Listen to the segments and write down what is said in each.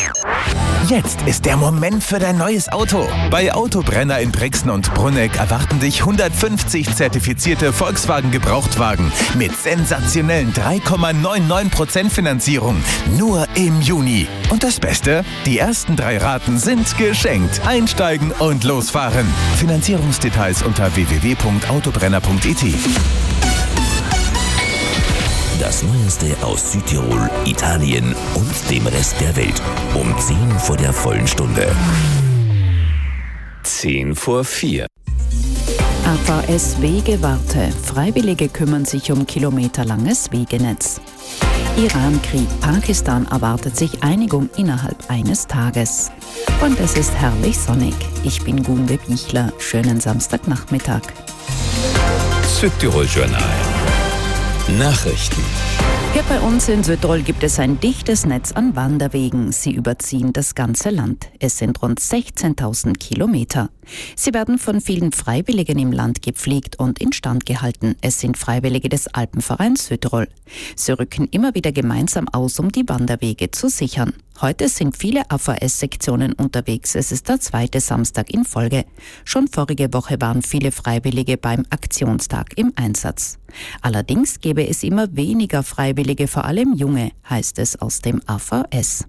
Jetzt ist der Moment für dein neues Auto. Bei Autobrenner in Brixen und Brunegg erwarten dich 150 zertifizierte Volkswagen Gebrauchtwagen mit sensationellen 3,99% Finanzierung. Nur im Juni. Und das Beste? Die ersten 3 Raten sind geschenkt. Einsteigen und losfahren. Finanzierungsdetails unter www.autobrenner.it. Das Neueste aus Südtirol, Italien und dem Rest der Welt. Um 10 vor der vollen Stunde. 4:10. AVS Wegewarte. Freiwillige kümmern sich um kilometerlanges Wegenetz. Iran-Krieg. Pakistan erwartet sich Einigung innerhalb eines Tages. Und es ist herrlich sonnig. Ich bin Gunde Bichler. Schönen Samstagnachmittag. Südtirol Journal. Nachrichten. Hier bei uns in Südtirol gibt es ein dichtes Netz an Wanderwegen. Sie überziehen das ganze Land. Es sind rund 16.000 Kilometer. Sie werden von vielen Freiwilligen im Land gepflegt und instand gehalten. Es sind Freiwillige des Alpenvereins Südtirol. Sie rücken immer wieder gemeinsam aus, um die Wanderwege zu sichern. Heute sind viele AVS-Sektionen unterwegs. Es ist der 2. Samstag in Folge. Schon vorige Woche waren viele Freiwillige beim Aktionstag im Einsatz. Allerdings gäbe es immer weniger Freiwillige, vor allem Junge, heißt es aus dem AVS.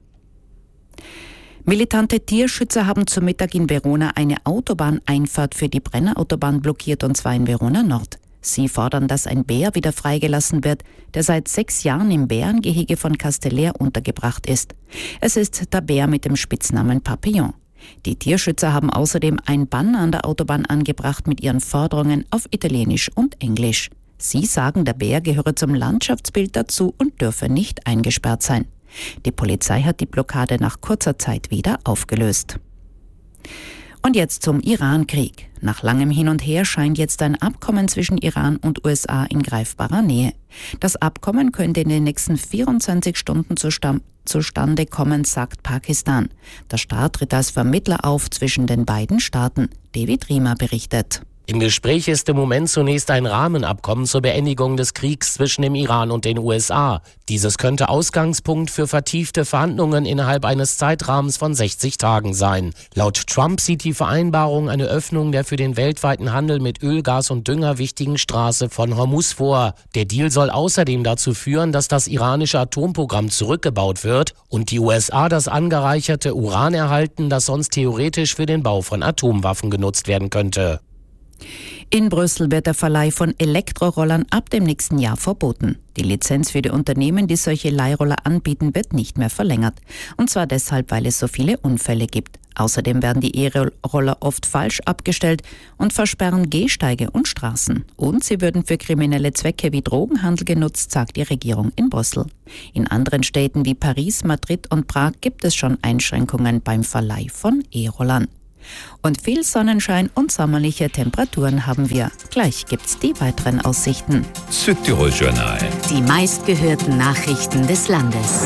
Militante Tierschützer haben zu Mittag in Verona eine Autobahneinfahrt für die Brennerautobahn blockiert, und zwar in Verona Nord. Sie fordern, dass ein Bär wieder freigelassen wird, der seit 6 Jahren im Bärengehege von Castellar untergebracht ist. Es ist der Bär mit dem Spitznamen Papillon. Die Tierschützer haben außerdem ein Banner an der Autobahn angebracht mit ihren Forderungen auf Italienisch und Englisch. Sie sagen, der Bär gehöre zum Landschaftsbild dazu und dürfe nicht eingesperrt sein. Die Polizei hat die Blockade nach kurzer Zeit wieder aufgelöst. Und jetzt zum Iran-Krieg. Nach langem Hin und Her scheint jetzt ein Abkommen zwischen Iran und USA in greifbarer Nähe. Das Abkommen könnte in den nächsten 24 Stunden zustande kommen, sagt Pakistan. Der Staat tritt als Vermittler auf zwischen den beiden Staaten. David Riemer berichtet. Im Gespräch ist im Moment zunächst ein Rahmenabkommen zur Beendigung des Kriegs zwischen dem Iran und den USA. Dieses könnte Ausgangspunkt für vertiefte Verhandlungen innerhalb eines Zeitrahmens von 60 Tagen sein. Laut Trump sieht die Vereinbarung eine Öffnung der für den weltweiten Handel mit Öl, Gas und Dünger wichtigen Straße von Hormuz vor. Der Deal soll außerdem dazu führen, dass das iranische Atomprogramm zurückgebaut wird und die USA das angereicherte Uran erhalten, das sonst theoretisch für den Bau von Atomwaffen genutzt werden könnte. In Brüssel wird der Verleih von Elektrorollern ab dem nächsten Jahr verboten. Die Lizenz für die Unternehmen, die solche Leihroller anbieten, wird nicht mehr verlängert. Und zwar deshalb, weil es so viele Unfälle gibt. Außerdem werden die E-Roller oft falsch abgestellt und versperren Gehsteige und Straßen. Und sie würden für kriminelle Zwecke wie Drogenhandel genutzt, sagt die Regierung in Brüssel. In anderen Städten wie Paris, Madrid und Prag gibt es schon Einschränkungen beim Verleih von E-Rollern. Und viel Sonnenschein und sommerliche Temperaturen haben wir. Gleich gibt's die weiteren Aussichten. Südtirol Journal. Die meistgehörten Nachrichten des Landes.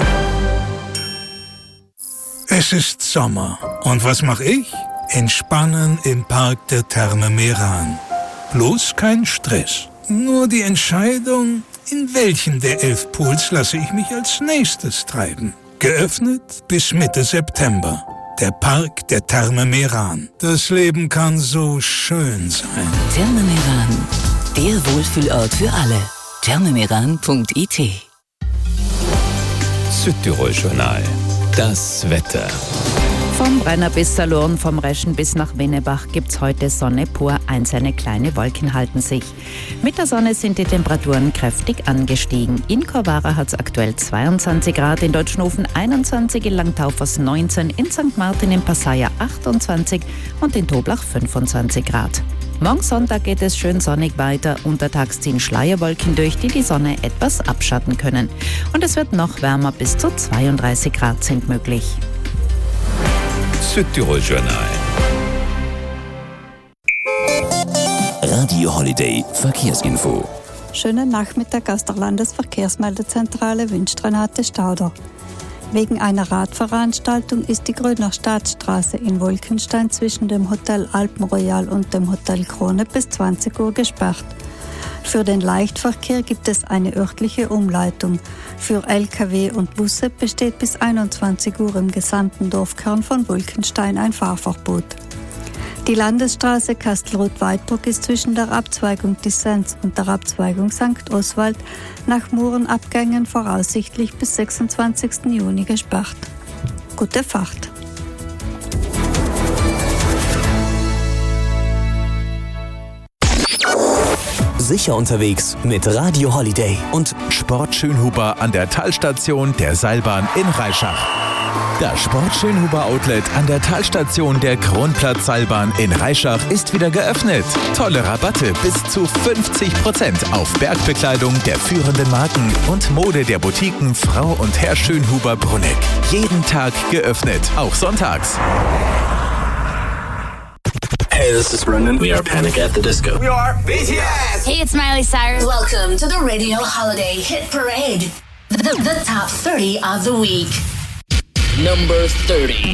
Es ist Sommer. Und was mache ich? Entspannen im Park der Therme Meran. Bloß kein Stress. Nur die Entscheidung, in welchen der 11 Pools lasse ich mich als nächstes treiben. Geöffnet bis Mitte September. Der Park der Therme Meran. Das Leben kann so schön sein. Therme Meran, der Wohlfühlort für alle. thermemeran.it. Südtirol Journal. Das Wetter. Vom Brenner bis Salurn, vom Reschen bis nach Wennebach gibt's heute Sonne pur. Einzelne kleine Wolken halten sich. Mit der Sonne sind die Temperaturen kräftig angestiegen. In Corvara hat's aktuell 22 Grad, in Deutschnofen 21, in Langtaufers 19, in St. Martin in Passaia 28 und in Toblach 25 Grad. Morgen Sonntag geht es schön sonnig weiter. Untertags ziehen Schleierwolken durch, die die Sonne etwas abschatten können. Und es wird noch wärmer, bis zu 32 Grad sind möglich. Südtirol Journal. Radio Holiday Verkehrsinfo. Schönen Nachmittag aus der Landesverkehrsmeldezentrale wünscht Renate Stauder. Wegen einer Radveranstaltung ist die Grüner Staatsstraße in Wolkenstein zwischen dem Hotel Alpenroyal und dem Hotel Krone bis 20 Uhr gesperrt. Für den Leichtverkehr gibt es eine örtliche Umleitung. Für Lkw und Busse besteht bis 21 Uhr im gesamten Dorfkern von Wulkenstein ein Fahrverbot. Die Landesstraße Kastelruth-Weidbruck ist zwischen der Abzweigung Disenz und der Abzweigung St. Oswald nach Murenabgängen voraussichtlich bis 26. Juni gesperrt. Gute Fahrt! Sicher unterwegs mit Radio Holiday und Sport Schönhuber an der Talstation der Seilbahn in Reischach. Das Sport Schönhuber Outlet an der Talstation der Kronplatz-Seilbahn in Reischach ist wieder geöffnet. Tolle Rabatte bis zu 50% auf Bergbekleidung der führenden Marken und Mode der Boutiquen Frau und Herr Schönhuber Bruneck. Jeden Tag geöffnet, auch sonntags. Hey, this is Brendan. We are Panic at the Disco. We are BTS. Hey, it's Miley Cyrus. Welcome to the Radio Holiday Hit Parade. The top 30 of the week. Number 30.